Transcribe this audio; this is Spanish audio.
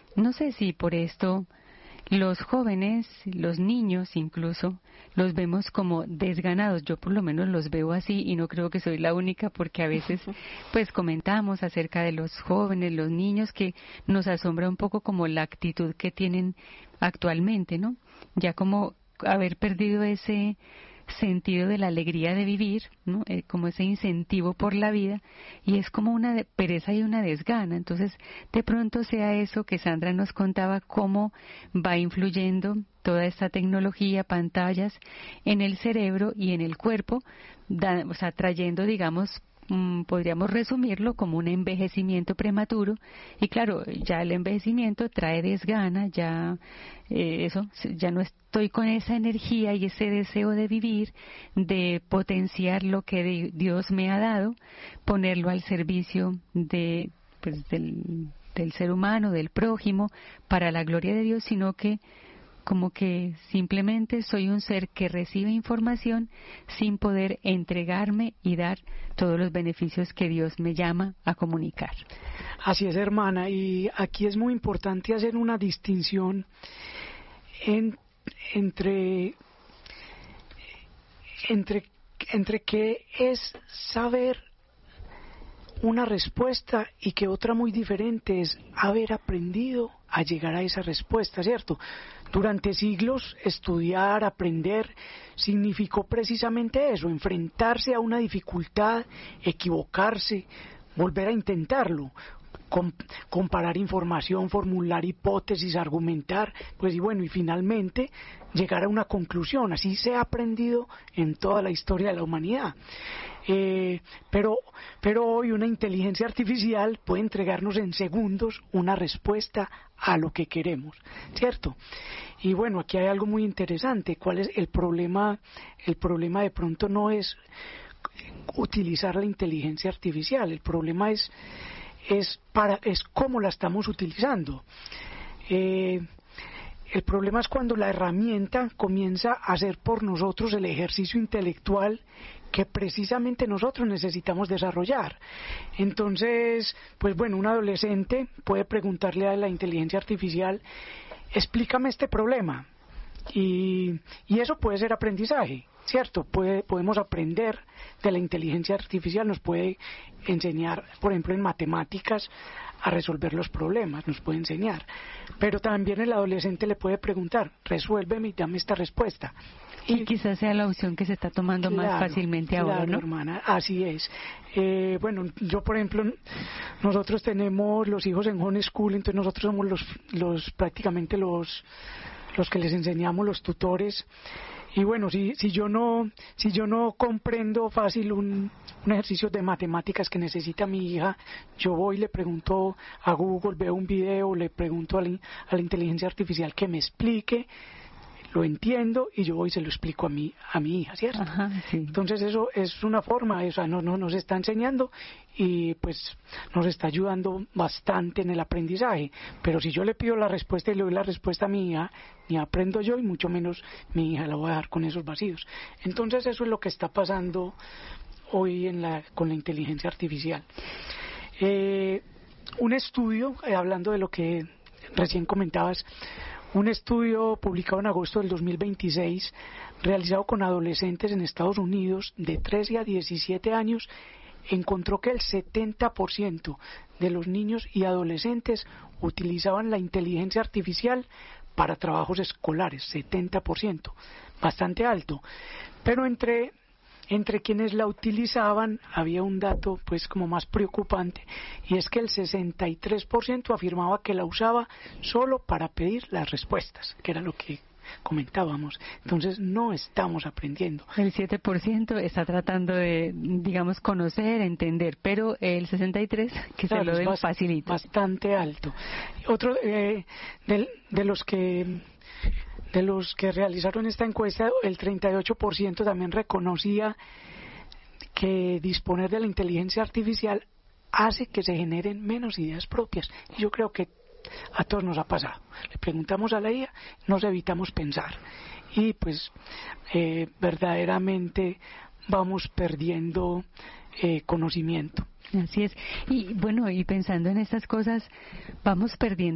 no sé si por esto los jóvenes, los niños incluso, los vemos como desganados. Yo por lo menos los veo así y no creo que soy la única, porque a veces pues comentamos acerca de los jóvenes, los niños, que nos asombra un poco como la actitud que tienen actualmente, ¿no? Ya como haber perdido ese sentido de la alegría de vivir, ¿no? Como ese incentivo por la vida, y es como una pereza y una desgana. Entonces, de pronto sea eso que Sandra nos contaba, cómo va influyendo toda esta tecnología, pantallas, en el cerebro y en el cuerpo, o sea, trayendo, digamos, podríamos resumirlo como un envejecimiento prematuro. Y claro, ya el envejecimiento trae desgana, ya ya no estoy con esa energía y ese deseo de vivir, de potenciar lo que Dios me ha dado, ponerlo al servicio de pues del ser humano, del prójimo, para la gloria de Dios, sino que como que simplemente soy un ser que recibe información sin poder entregarme y dar todos los beneficios que Dios me llama a comunicar. Así es, hermana, y aquí es muy importante hacer una distinción entre qué es saber una respuesta y que otra muy diferente es haber aprendido a llegar a esa respuesta, ¿cierto? Durante siglos estudiar, aprender, significó precisamente eso, enfrentarse a una dificultad, equivocarse, volver a intentarlo, comparar información, formular hipótesis, argumentar, pues y bueno, y finalmente llegar a una conclusión. Así se ha aprendido en toda la historia de la humanidad. Pero hoy una inteligencia artificial puede entregarnos en segundos una respuesta a lo que queremos, ¿cierto? Y bueno, aquí hay algo muy interesante. ¿Cuál es el problema? El problema de pronto no es utilizar la inteligencia artificial, el problema es cómo la estamos utilizando. El problema es cuando la herramienta comienza a hacer por nosotros el ejercicio intelectual que precisamente nosotros necesitamos desarrollar. Entonces, pues bueno, un adolescente puede preguntarle a la inteligencia artificial: explícame este problema. Y eso puede ser aprendizaje, ¿cierto? Podemos aprender de la inteligencia artificial, nos puede enseñar, por ejemplo, en matemáticas a resolver los problemas, nos puede enseñar. Pero también el adolescente le puede preguntar: resuélveme y dame esta respuesta. Y quizás sea la opción que se está tomando más fácilmente ahora, ¿no? Claro, hermana, así es. Bueno, yo por ejemplo, nosotros tenemos los hijos en homeschool, entonces nosotros somos prácticamente los que les enseñamos, los tutores. Y bueno, si yo no comprendo fácil un ejercicio de matemáticas que necesita mi hija, yo voy y le pregunto a Google, veo un video, le pregunto a la inteligencia artificial que me explique, lo entiendo y yo voy y se lo explico a mi hija, ¿cierto? Ajá, sí. Entonces eso es una forma, o sea, nos está enseñando y pues nos está ayudando bastante en el aprendizaje. Pero si yo le pido la respuesta y le doy la respuesta a mi hija, ni aprendo yo y mucho menos mi hija la voy a dar con esos vacíos. Entonces eso es lo que está pasando hoy con la inteligencia artificial. Un estudio, hablando de lo que recién comentabas, un estudio publicado en agosto del 2026, realizado con adolescentes en Estados Unidos de 13 a 17 años, encontró que el 70% de los niños y adolescentes utilizaban la inteligencia artificial para trabajos escolares, 70%, bastante alto. Pero entre quienes la utilizaban había un dato pues como más preocupante, y es que el 63% afirmaba que la usaba solo para pedir las respuestas, que era lo que comentábamos. Entonces no estamos aprendiendo. El 7% está tratando de, digamos, conocer, entender, pero el 63% que claro, se lo den facilito. Bastante alto. Otro de los que realizaron esta encuesta, el 38% también reconocía que disponer de la inteligencia artificial hace que se generen menos ideas propias. Y yo creo que a todos nos ha pasado. Le preguntamos a la IA, nos evitamos pensar. Y pues verdaderamente vamos perdiendo conocimiento. Así es. Y bueno, y pensando en estas cosas, vamos perdiendo